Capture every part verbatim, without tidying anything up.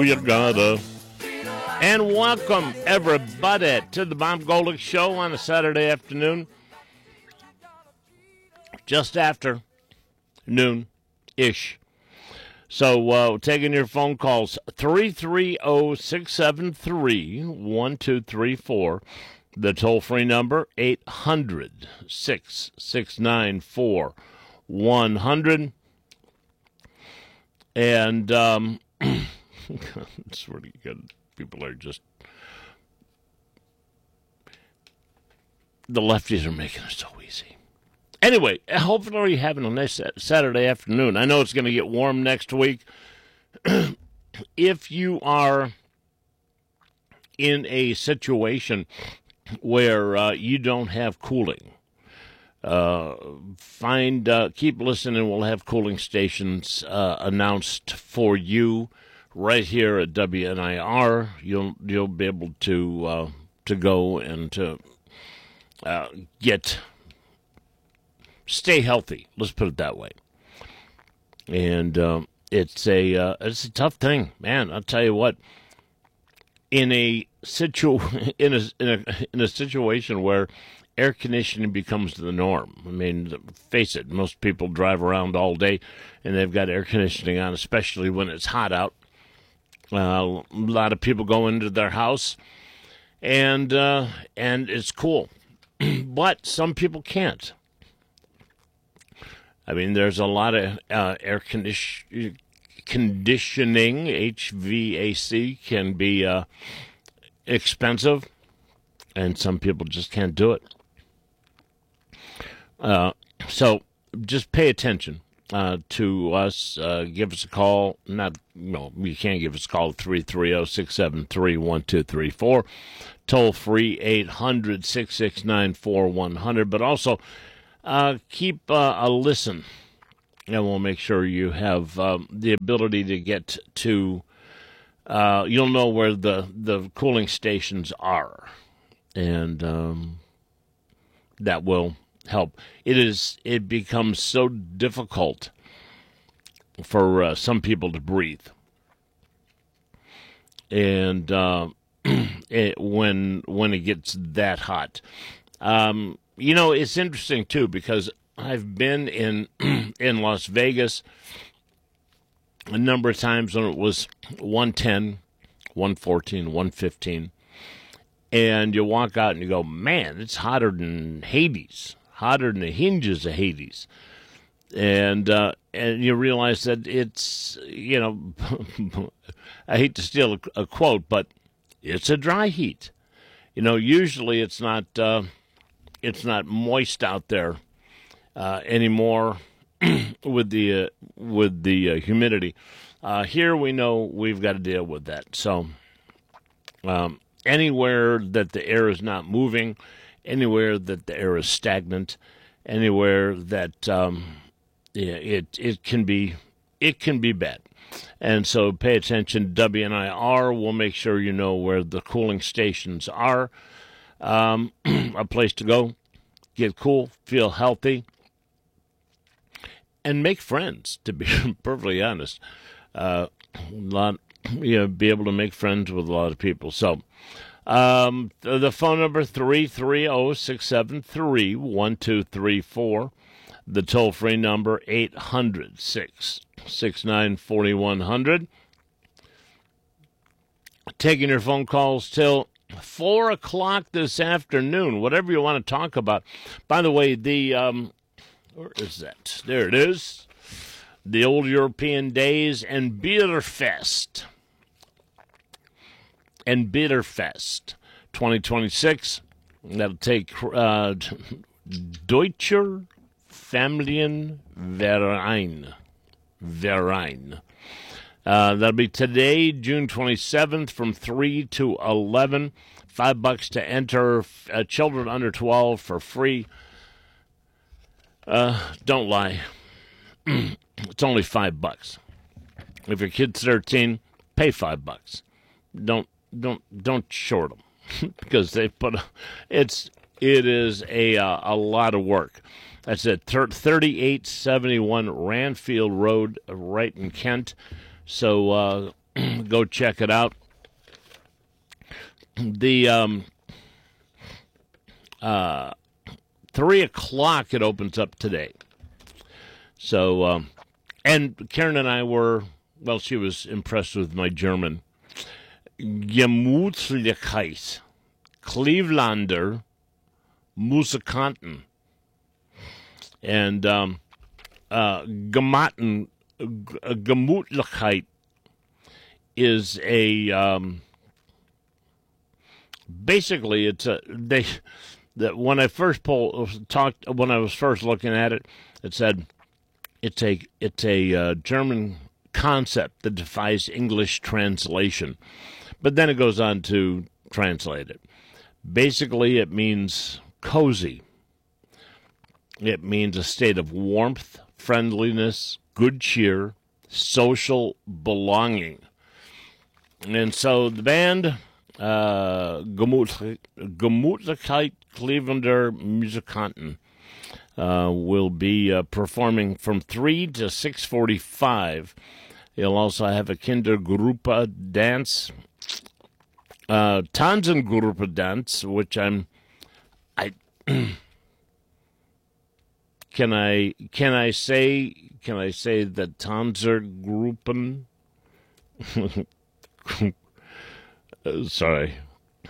know you gotta. And welcome, everybody, to the Bob Golick Show on a Saturday afternoon. Just after noon-ish. So, uh, taking your phone calls, three three zero, six seven three, one two three four. The toll-free number, eight hundred, six six nine, four one hundred. And, um, I swear to God, people are just, the lefties are making it so easy. Anyway, hopefully you're having a nice Saturday afternoon. I know it's going to get warm next week. If you are in a situation where uh, you don't have cooling, uh, find uh, keep listening. We'll have cooling stations uh, announced for you right here at W N I R. You'll you'll be able to uh, to go and to uh, get stay healthy. Let's put it that way. And um, it's a uh, it's a tough thing, man. I'll tell you what. In a situ in a in a in a situation where air conditioning becomes the norm. I mean, face it, most people drive around all day and they've got air conditioning on, especially when it's hot out. Uh, a lot of people go into their house and uh, and it's cool, but some people can't. I mean, there's a lot of uh, air conditioning. Conditioning, H V A C, can be uh, expensive, and some people just can't do it. Uh, so just pay attention uh, to us. Uh, give us a call. Not, no, you can't give us a call at three three zero, six seven three, one two three four. Toll free eight hundred, six six nine, four one zero zero. But also uh, keep uh, a listen. And we'll make sure you have um, the ability to get to, uh, you'll know where the, the cooling stations are. And um, that will help. It is, it becomes so difficult for uh, some people to breathe. And uh, it, when, when it gets that hot. Um, you know, it's interesting, too, because I've been in in Las Vegas a number of times when it was one ten, one fourteen, one fifteen. And you walk out and you go, man, it's hotter than Hades, hotter than the hinges of Hades. And uh, and you realize that it's, you know, I hate to steal a, a quote, but it's a dry heat. You know, usually it's not uh, it's not moist out there Uh, anymore with the uh, with the uh, humidity. Uh, here we know we've got to deal with that. So um, anywhere that the air is not moving, anywhere that the air is stagnant, anywhere that um, yeah, it it can be it can be bad. And so pay attention. W N I R will make sure you know where the cooling stations are. Um, a place to go, get cool, feel healthy. And make friends, to be perfectly honest. Uh, a lot, you know, be able to make friends with a lot of people. So, um, the phone number, three three zero, six seven three, one two three four. The toll-free number, eight hundred, six six nine, four one zero zero. Taking your phone calls till four o'clock this afternoon, whatever you want to talk about. By the way, the... Um, Where is that? There it is. The Old European Days and Beerfest. And Bitterfest twenty twenty-six. That'll take uh, Deutscher Familienverein. Verein. Uh, that'll be today, June twenty-seventh, from three to eleven. Five bucks to enter. Uh, children under twelve for free. Uh, don't lie. It's only five bucks. If your kid's thirteen, pay five bucks. Don't don't don't short them because they put a, it's it is a uh, a lot of work. That's at thirty-eight seventy-one Ranfield Road, right in Kent. So uh, go check it out. The um, uh, three o'clock it opens up today. So, um, and Karen and I were, well, she was impressed with my German. Gemütlichkeit, Clevelander Musikanten. And um, uh, Gematten, Gemütlichkeit is a, um, basically it's a, they, that when I first pull, talked, when I was first looking at it, it said, it's a, it's a uh, German concept that defies English translation. But then it goes on to translate it. Basically, it means cozy. It means a state of warmth, friendliness, good cheer, social belonging. And so the band, uh, Gemütlichkeit Clevelander Musikanten, uh, will be uh, performing from three to six forty-five. You'll also have a Kindergruppe dance. Uh, Tanzengruppe dance, which I'm, I can I can I say can I say that Tanzergruppen? Sorry,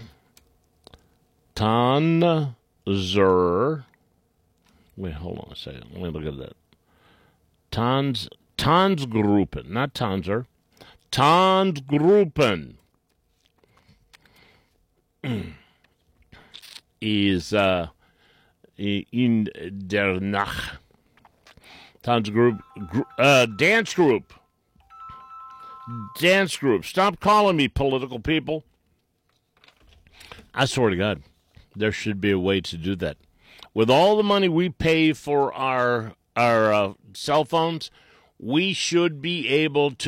Tanzer. Wait, hold on a second. Let me look at that. Tanz Tanzgruppen, not Tanzer. Tanzgruppen. Is uh, in der Nacht. Dance group, uh, dance group, dance group. Stop calling me political people. I swear to God, there should be a way to do that. With all the money we pay for our our uh, cell phones, we should be able to.